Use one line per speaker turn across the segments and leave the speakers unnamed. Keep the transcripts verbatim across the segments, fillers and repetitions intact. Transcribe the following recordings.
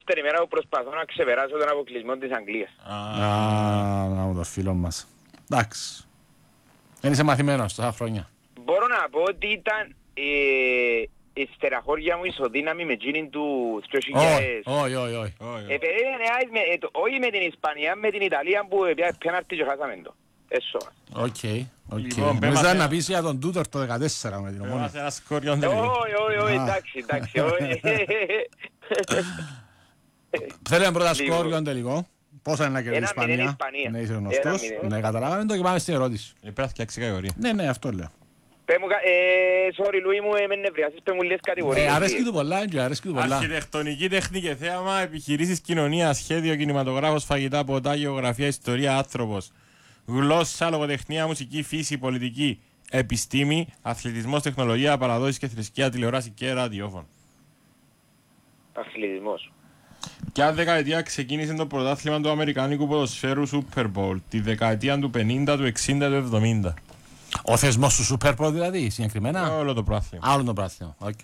δεύτερη μέρα που προσπαθώ να ξεπεράσω τον αποκλεισμό της Αγγλίας.
Α, να μου το φίλο μας. Εντάξει. Δεν είσαι μαθημένος τόσα χρόνια.
Μπορώ να πω ότι ήταν ε, η στεραχώρια μου ισοδύναμη με εκείνη του δύο χιλιάδες.
Όχι, όχι, όχι.
Όχι με την Ισπανία, με την Ιταλία που πέναρτη και χάσαμε το. Έσω.
Οκ, οκ. Μπορείς να πεις για τον Τούτορ το δεκατέσσερα με την Ομόνια.
Όχι, όχι, όχι, εντάξει, εντάξει.
Θέλουμε πρώτα σκόριο τελικό. Πόσα είναι να κερδίσει η
Ισπανία.
Ισπανία. Ναι, είσαι γνωστός. Ναι, καταλάβαμε το και πάμε στην ερώτηση.
Πρέπει να φτιάξει κατηγορία.
Ναι, ναι, αυτό λέω.
Sorry, Λουί μου, με νευριάσεις, πες μου λες κατηγορίες.
Αρέσκει του πολλά, Άντζο, αρέσκει του πολλά.
Αρχιτεκτονική, τέχνη και θέαμα, επιχειρήσεις, κοινωνία, σχέδιο, κινηματογράφος, φαγητά, ποτά, γεωγραφία, ιστορία, άνθρωπος. Γλώσσα, λογοτεχνία, μουσική, φύση, πολιτική, επιστήμη, αθλητισμός, τεχνολογία, παραδόσεις και θρησκεία, τηλεόραση και ραδιόφωνο.
Αθλητισμός.
Ποια δεκαετία ξεκίνησε το πρωτάθλημα του Αμερικάνικου ποδοσφαίρου Super Bowl? Τη δεκαετία του πενήντα, του εξήντα, του εβδομήντα.
Ο θεσμός του Super Bowl δηλαδή, συγκεκριμένα.
Όλο το πρωτάθλημα.
Όλο το πρωτάθλημα, οκ.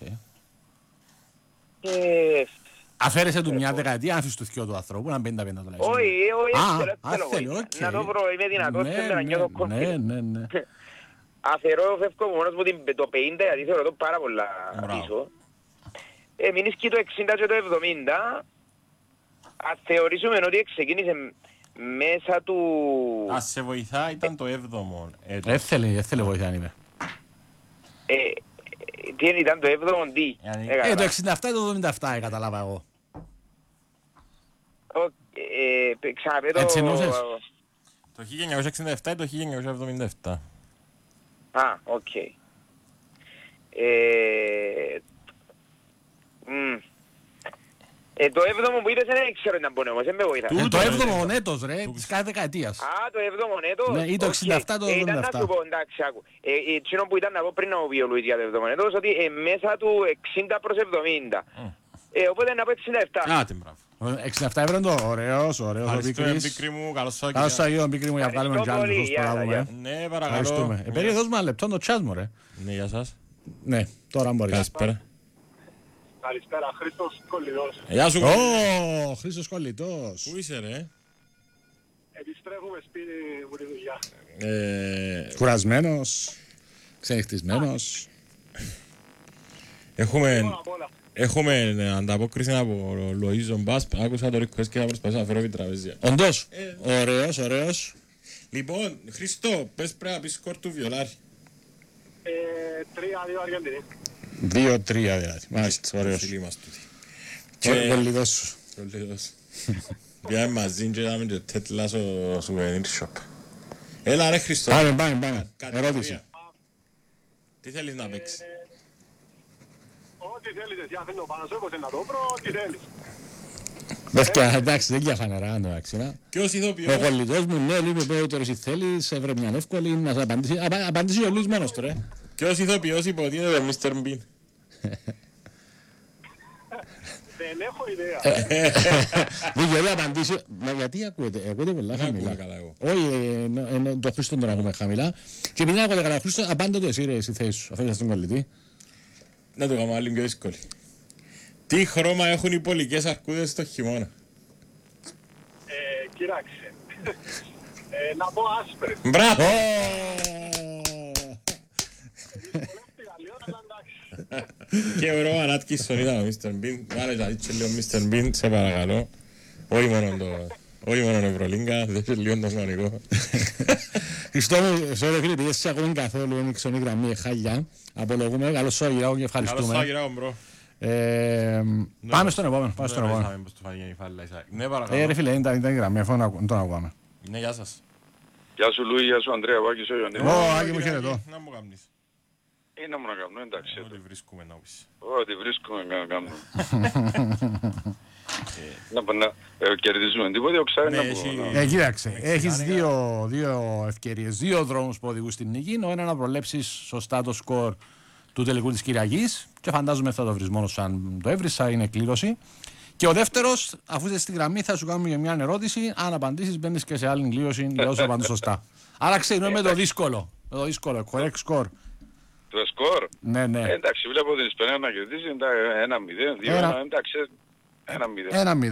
Ε,
Αφαίρεσε του μια δεκαετία, άφησε του θκυο του ανθρώπου, να πενήντα πενήντα τουλάχιστον.
Όχι, όχι,
Α,
θέλω
θέλει,
βοήθεια.
οκ.
Να το βρω, είμαι δυνατός,
Ναι,
θέλω να
ναι,
νιώθω
ναι,
confident.
ναι, ναι.
Αφαιρώ, φεύγω μόνος μου την- το πενήντα, γιατί θεωρώ το πάρα πολλά
Μπράβο.
πίσω. Ε, μείνεις και το εξήντα και το εβδομήντα. Ας θεωρήσουμε ότι ξεκίνησε μέσα του...
Ας σε βοηθά, ήταν το έβδομο έτος.
Έθελε, έθελε βοήθεια αν είπε.
Ε, ε, τι είναι, ήταν το έβδομο τι.
Ε,
Ε,
Ε,
καλά.
το εξήντα επτά ή το εβδομήντα επτά, ε, κατάλαβα εγώ.
Ο- ε, Ξαναπέ το...
Έτσι εννοούσες?
Το χίλια εννιακόσια εξήντα επτά ή το χίλια εννιακόσια εβδομήντα επτά.
Α, οκ. Ε, μ. Ε, το έβδομο που είπες δεν ξέρω να μπορεί όμως, δεν με βοηθάς.
Ε,
Τούτο,
το
ρε.
έβδομο έτος ρε, της κάθε δεκαετίας.
Α, το έβδομο έτος.
Ναι, ή το
Οκ.
εξήντα επτά, το
Ε,
εβδομήντα
Ήταν
επτά.
να σου πω, εντάξει, άκου. Ε, ε, εκείνο που ήταν να πω πριν να μου πει ο Λουίς για το έβδομο έτος, ότι ε, μέσα του εξήντα προς εβδομήντα. Ε, οπότε να πω εξήντα επτά.
Άτε, μπράβο.
εξήντα επτά ευρώ το ωραίος, ωραίος ο
Ευχαριστώ,
Πίκρης.
Πίκρη μου, καλώς
Καλώς
άκουσα.
αγίων Πίκρη μου για βγάλουμε
Ευχαριστώ
τζάλ,
πολύ,
όσο
γεια,
προλάβουμε.
γεια.
Ναι,
Ευχαριστούμε.
παρακαλώ.
Ε, περί δώσ' μου ένα λεπτό το τσάς μου ρε.
Ναι, γεια σας.
Ναι, τώρα μπορείς.
Καλησπέρα.
Καλησπέρα, Χρήστος Κολλιδός.
Ε, Γεια σου.
Ω, Χρήστος Κολλητός.
Πού είσαι ρε?
Επιστρέφουμε σπίτι μου τη δουλειά.
Ε,
Κουρασμένος, ξενυχτισμένος.
Έχουμε...
Όλα απ' όλα.
Έχουμε ανταπόκριση από Λοΐζο Μπάς. Άκουσα το request και θα προσπαθήσω να φέρω την τραπεζία.
Όντως, ωραίος, ωραίος.
Λοιπόν, Χριστό, πες πρέπει να πεις σκορ του Βιολάρη.
Ε, τρία δύο Αργεντινή.
Δύο τρία δηλαδή. Μάλιστα, ωραίος.
Φίλοι μας τούτοι.
Και κολλητός σου.
Κολλητός. Πήγαμε μαζί και είδαμε και τέτοιλα στο souvenir shop. Έλα ρε Χριστό.
Πάμε, πάμε, πάμε.
Κατηγορία.
Ερώτηση.
Τι θέλεις να παίξεις?
Ό,τι θέλεις εσύ, αν θέλει ο Πανασόκος να το βρω, ό,τι θέλεις.
Παιδιά, εντάξει, δεν διαφανερά εντάξει. να.
Ποιος
Ο
ηθοποιός?
κολλητός μου, ναι, λίγο πέρα τώρα εσύ θέλεις, έβρε μια εύκολη, να σε απαντήσει. Απα- Απαντήσει ο Λουίς μόνος του, ρε.
Ποιος ηθοποιός υποτίθεται μίστερ Bean?
Δεν έχω ιδέα.
Δεν γιατί απαντήσει. Μα γιατί ακούετε, ακούτε πολλά
Δεν
χαμηλά.
ακούω καλά εγώ.
Όχι, ε, ε, ε, ε, το Χρήστο τον ακούμε χαμηλά. Και επειδή ακούτε καλά, Χρήστο, απάντα το εσύ, ρε, εσύ θέση σου, αφού είσαι στον κολλητή.
Να το κάνω άλλη πιο δύσκολη. Τι χρώμα έχουν οι πολικές αρκούδες στο χειμώνα?
Ε, κοίταξε. Ε, να πω άσπρες.
Μπράβο!
Δυσκολεύτηκα λίγο, αλλά εντάξει.
Και ο Ρόμαν Άτκισον ήταν ο μίστερ Bean. Βάλε να δείξε λίγο μίστερ Bean, σε παρακαλώ. Όχι μόνο το... Όχι μόνο το Ευρωλίγκα, δεν είναι λίγο το κανονικό.
Χριστό μου, σε ρε φίλε, επειδή εσύ ακόμη καθόλου είναι η ξενή γραμμή, χάλια. Απολογούμε, καλώς σου αγιράω και
Καλώς
ευχαριστούμε.
θα γυράω, μπρο.
Ε, Πάμε στον επόμενο, πάμε στον επόμενο.
Ναι,
Ε,
παρακαλώ.
ρε φίλε, ήταν ήταν η γραμμή, αφού να τον ακούμε.
Ναι, γεια σας.
Γεια σου Λουί, γεια σου Ανδρέα, ο Άκης ο Ιωαννίδης.
Ω, Άκη μου χαιρετώ.
Να μου κάνεις.
Είναι μου να κάνω, εντάξει.
Ό,τι βρίσκουμε να πεις.
Ό,τι βρίσκουμε να κάνουμε. Να πάμε να ε, κερδίζουμε τίποτε, οξάρι
Ναι,
να
εσύ-
πούμε.
Ε, κοίταξε, έχεις δύο, δύο ευκαιρίες, δύο δρόμους που οδηγούν στην νίκη. Ο ένα να προλέψεις σωστά το σκορ του τελικού της Κυριακής και φαντάζομαι θα το βρεις μόνο σου αν το έβρεις, θα είναι κλήρωση. Και ο δεύτερος, αφού είσαι στη γραμμή, θα σου κάνουμε για μια ερώτηση. Αν απαντήσεις, μπαίνεις και σε άλλη κλήρωση για όσο απαντήσεις σωστά. Άρα ξεκινούμε με το δύσκολο. Με το δύσκολο, correct score.
Το σκορ.
Ναι, ναι.
Ε, εντάξει, βλέπω την Ισπανία να κερδίσει, εντάξει, ένα μηδέν, δύο
Ένα-
ένα, εντάξει, ένα μηδέν.
Ένα μηδέν.